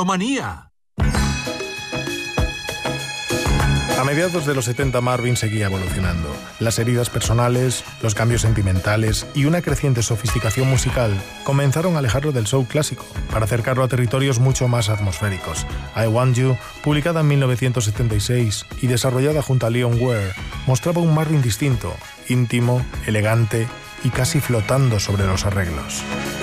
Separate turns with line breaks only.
Beatlemanía.
A mediados de los 70 Marvin seguía evolucionando. Las heridas personales, los cambios sentimentales y una creciente sofisticación musical comenzaron a alejarlo del soul clásico para acercarlo a territorios mucho más atmosféricos. I Want You, publicada en 1976 y desarrollada junto a Leon Ware, mostraba un Marvin distinto, íntimo, elegante y casi flotando sobre los arreglos.